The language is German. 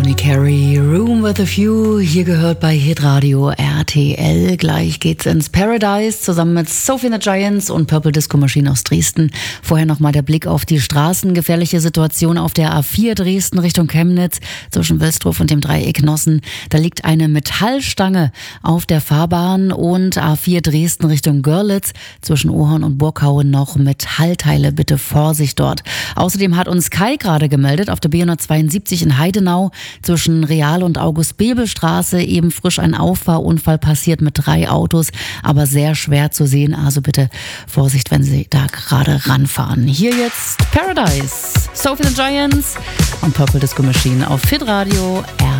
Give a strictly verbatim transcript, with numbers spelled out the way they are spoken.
Johnny Carey, Room with a View, hier gehört bei Hitradio R T L. Gleich geht's ins Paradise zusammen mit Sophie and the Giants und Purple Disco Machine aus Dresden. Vorher nochmal der Blick auf die straßengefährliche Situation auf der A vier Dresden Richtung Chemnitz zwischen Wilsdruf und dem Dreieck Nossen. Da liegt eine Metallstange auf der Fahrbahn und A vier Dresden Richtung Görlitz zwischen Ohorn und Burghauen noch Metallteile. Bitte Vorsicht dort. Außerdem hat uns Kai gerade gemeldet auf der B hundertzweiundsiebzig in Heidenau zwischen Real- und August-Bebel-Straße eben frisch ein Auffahrunfall passiert mit drei Autos, aber sehr schwer zu sehen. Also bitte Vorsicht, wenn Sie da gerade ranfahren. Hier jetzt Paradise, Sophie and the Giants und Purple Disco Machine auf Hitradio R T L.